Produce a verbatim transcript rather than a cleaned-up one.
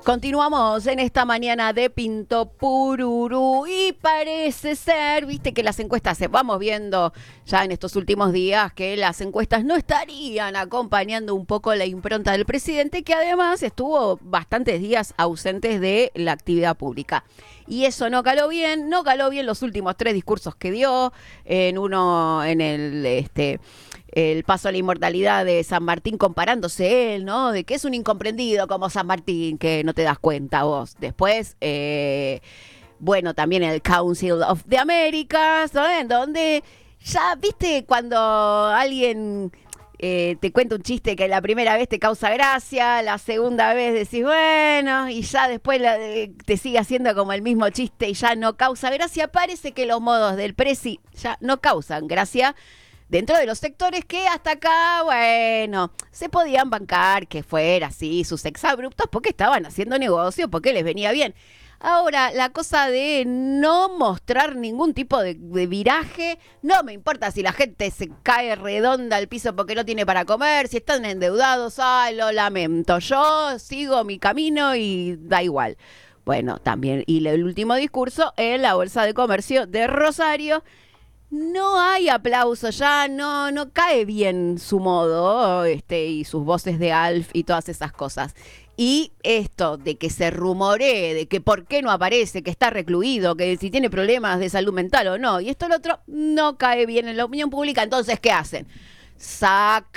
Continuamos en esta mañana de Pinto Pururú y parece ser, viste que las encuestas, se vamos viendo ya en estos últimos días que las encuestas no estarían acompañando un poco la impronta del presidente, que además estuvo bastantes días ausentes de la actividad pública. Y eso no caló bien, no caló bien los últimos tres discursos que dio, en uno en el este el paso a la inmortalidad de San Martín, comparándose él, ¿no? De que es un incomprendido como San Martín, que no te das cuenta vos. Después, eh, bueno, también el Council of the Americas, ¿no? En donde ya, viste, cuando alguien eh, te cuenta un chiste que la primera vez te causa gracia, la segunda vez decís, bueno, y ya después la, eh, te sigue haciendo como el mismo chiste y ya no causa gracia, parece que los modos del presi ya no causan gracia, dentro de los sectores que hasta acá, bueno, se podían bancar que fuera así sus exabruptos porque estaban haciendo negocio, porque les venía bien. Ahora, la cosa de no mostrar ningún tipo de, de viraje, no me importa si la gente se cae redonda al piso porque no tiene para comer, si están endeudados, ay, lo lamento, yo sigo mi camino y da igual. Bueno, también, y el último discurso en la Bolsa de Comercio de Rosario. No hay aplauso ya, no, no cae bien su modo, este, y sus voces de Alf y todas esas cosas. Y esto de que se rumoree, de que por qué no aparece, que está recluido, que si tiene problemas de salud mental o no, y esto y lo otro, no cae bien en la opinión pública. Entonces, ¿qué hacen? Sacan